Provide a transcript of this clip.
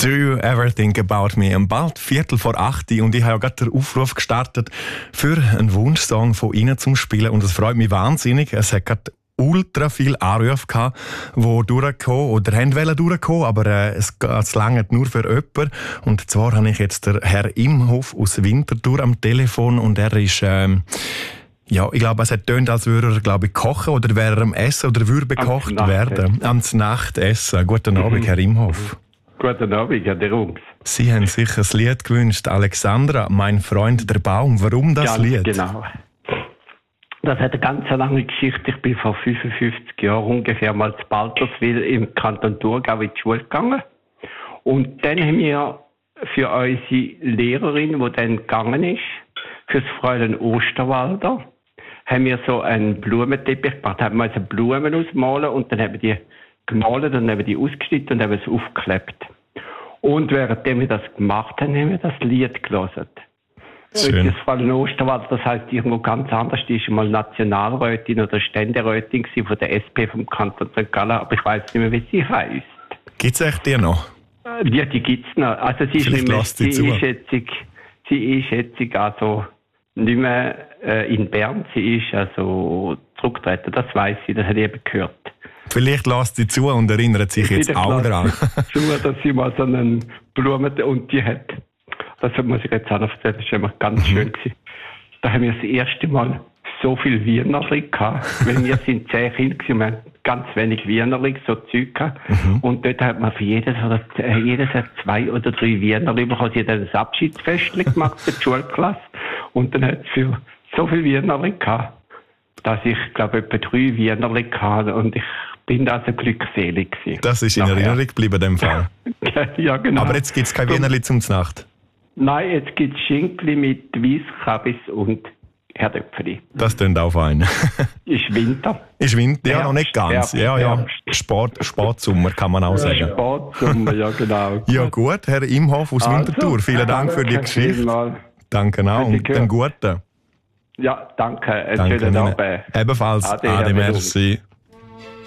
Do you ever think about me? Bald 7:45 und ich habe ja gerade den Aufruf gestartet für einen Wunschsong von Ihnen zum Spielen und es freut mich wahnsinnig. Es hat gerade ultra viele Anrufe gehabt, die durchgekommen oder haben durchkommen, aber es reicht nur für jemanden. Und zwar habe ich jetzt den Herr Imhoff aus Winterthur am Telefon und er ist... ja, ich glaube, es hat tönt, als würde er, kochen oder wäre er am Essen oder würde bekocht werden. Am Nachtessen. Guten Abend, Herr Imhoff. Guten Abend, Herr Rungs. Sie haben sich ein Lied gewünscht, Alexandra, mein Freund der Baum. Warum das Lied? Genau. Das hat eine ganz lange Geschichte. Ich bin vor 55 Jahren ungefähr mal zu Balterswil im Kanton Thurgau in die Schule gegangen. Und dann haben wir für unsere Lehrerin, die dann gegangen ist, für das Fräulein Osterwalder, haben wir so einen Blumenteppich gemacht. Da haben wir also Blumen ausmalen und dann haben wir die gemalt und haben die ausgeschnitten und haben es aufgeklebt. Und währenddem wir das gemacht haben, haben wir das Lied gelesen. Schön. Das Fräulein Osterwalder, das heisst irgendwo ganz anders. Die war mal Nationalrätin oder Ständerätin von der SP vom Kanton St. Gallen, aber ich weiss nicht mehr, wie sie heisst. Gibt es echt die noch? Ja, die gibt es noch. Also sie Vielleicht ist jetzt also nicht mehr in Bern. Sie ist also zurückgetreten, das weiss ich, das habe ich eben gehört. Vielleicht lässt sie zu und erinnert sich jetzt auch daran. Zu, dass sie mal so einen Blumen und die hat. Das muss ich jetzt auch noch erzählen, das war immer ganz schön gewesen. Da haben wir das erste Mal so viel Wienerli gehabt, weil wir sind 10 Kinder gewesen, wir haben ganz wenig Wienerli, so Zeug gehabt. Und dort hat man für jedes hat 2 oder 3 Wienerli bekommen. Sie hat ein Abschiedsfest gemacht für die Schulklasse. Und dann hat es für so viel Wienerli gehabt, dass ich, glaube etwa 3 Wienerli hatte und ich bin also glückselig gewesen. Das ist in Erinnerung geblieben, in dem Fall. Ja, genau. Aber jetzt gibt es kein Wienerli zum Znacht. Nein, jetzt gibt es Schinkli mit Weisskabis und Herdöpfeli. Das klingt auch fein. Ist Winter. Ist Winter, ja, noch nicht ganz. Ja. Sportsommer kann man auch sagen. Sportsommer, ja genau. Ja gut, Herr Imhoff aus Winterthur, vielen Dank für die Geschichte. Danke auch und den Guten. Ja, danke. Danke Ihnen. Ebenfalls. Ade, merci.